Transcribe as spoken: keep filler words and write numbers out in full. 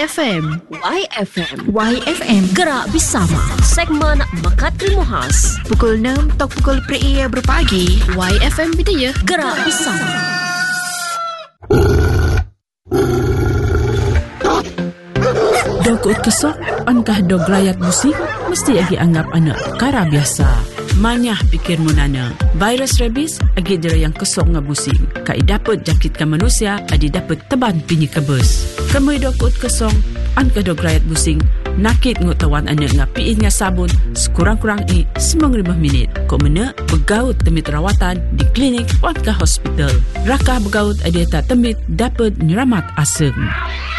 F M. Y F M. Y F M. Gerak bersama. Segmen Mekat Ilmu Khas. Pukul enam atau pukul pria berpagi. Y F M Bidaya. Gerak bersama. Dok kesok, ankah dog layat musik, mesti agi anggap anak kara biasa. Manyah pikir munana. Virus rabies agi dira yang kesok nga busing. Kai dapat jangkitkan manusia, adi dapat teban pinyi kebus. Kamui dokut kesong, ankah dog layat busing, nakit ngutawan anak nga piin nga sabun, sekurang-kurang i sembilan puluh lima minit. Kok mana begaut temit rawatan di klinik wankah hospital. Rakah begaut adi tak temit dapat nyeramat asem.